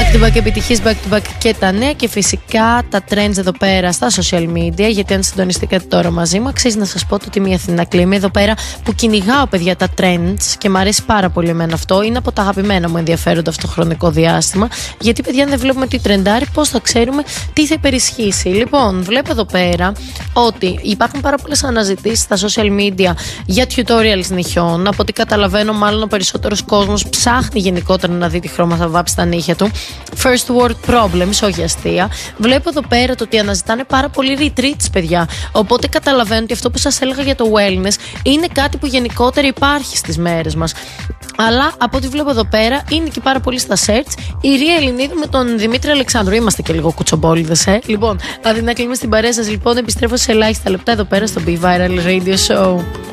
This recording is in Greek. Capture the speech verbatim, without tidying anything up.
Back to back επιτυχίες, back to back και τα νέα και φυσικά τα trends εδώ πέρα στα social media. Γιατί αν συντονιστήκατε τώρα μαζί μου, αξίζει να σας πω το ότι μια Αθηνά Κλίμη εδώ πέρα που κυνηγάω, παιδιά, τα trends και μου αρέσει πάρα πολύ εμένα αυτό. Είναι από τα αγαπημένα μου ενδιαφέροντα αυτό το χρονικό διάστημα. Γιατί, παιδιά, αν δεν βλέπουμε τι τρεντάρει, πώς θα ξέρουμε τι θα υπερισχύσει. Λοιπόν, βλέπω εδώ πέρα ότι υπάρχουν πάρα πολλές αναζητήσεις στα social media για tutorials νυχιών. Από ό,τι καταλαβαίνω, μάλλον ο περισσότερος κόσμος ψάχνει γενικότερα να δει τι χρώμα θα βάψει τα νύχια του. First world problems, όχι αστεία. Βλέπω εδώ πέρα το ότι αναζητάνε πάρα πολύ retreats, παιδιά. Οπότε καταλαβαίνω ότι αυτό που σας έλεγα για το wellness είναι κάτι που γενικότερα υπάρχει στις μέρες μας. Αλλά από ό,τι βλέπω εδώ πέρα είναι και πάρα πολύ στα search η Ρία Ελληνίδου με τον Δημήτρη Αλεξάνδρου. Είμαστε και λίγο κουτσομπόλιδες, ε. Λοιπόν, Αθηνά Κλίμη στην παρέα σας, λοιπόν, επιστρέφω σε ελάχιστα λεπτά εδώ πέρα στο Be Viral Radio Show.